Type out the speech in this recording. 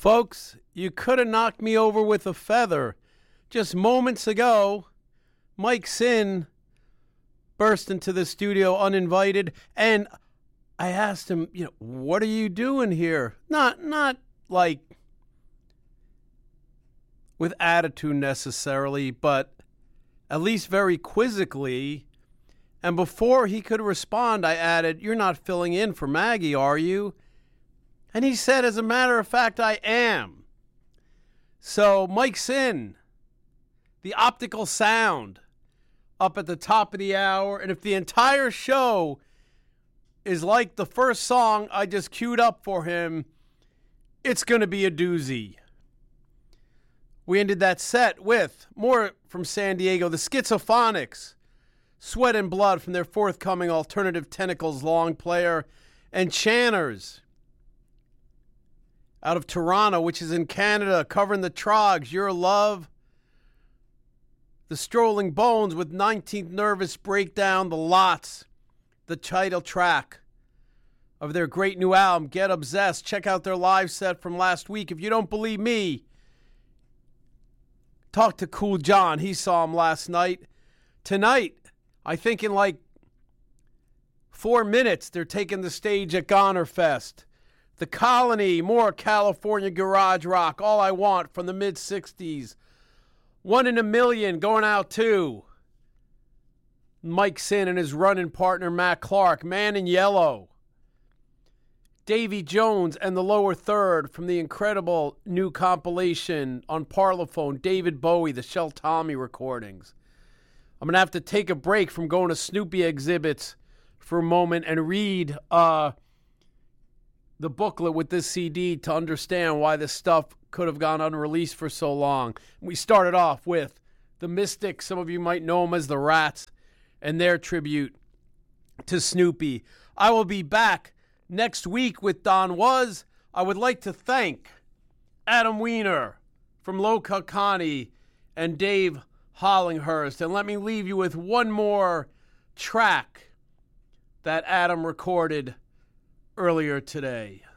Folks, you could have knocked me over with a feather. Just moments ago, Mike Sin burst into the studio uninvited, and I asked him, what are you doing here? Not like with attitude necessarily, but at least very quizzically. And before he could respond, I added, "You're not filling in for Maggie, are you?" And he said, "As a matter of fact, I am." So Mike Sin, the optical sound, up at the top of the hour. And if the entire show is like the first song I just queued up for him, it's going to be a doozy. We ended that set with more from San Diego, the Schizophonics, Sweat and Blood from their forthcoming Alternative Tentacles long player, and Channers out of Toronto, which is in Canada, covering the Trogs, Your Love. The Strolling Bones with 19th Nervous Breakdown, The Lots, the title track of their great new album, Get Obsessed. Check out their live set from last week. If you don't believe me, talk to Cool John. He saw him last night. Tonight, I think in like 4 minutes, they're taking the stage at Goner Fest. The Colony, more California garage rock, All I Want from the mid-'60s. One in a Million going out to Mike Sin and his running partner Matt Clark, Man in Yellow. Davy Jones and the Lower Third from the incredible new compilation on Parlophone, David Bowie, the Shel Tommy recordings. I'm going to have to take a break from going to Snoopy exhibits for a moment and read the booklet with this CD to understand why this stuff could have gone unreleased for so long. We started off with the Mystics. Some of you might know them as the Rats, and their tribute to Snoopy. I will be back next week with Don Was. I would like to thank Adam Weiner from Lokakani and Dave Hollinghurst. And let me leave you with one more track that Adam recorded earlier today.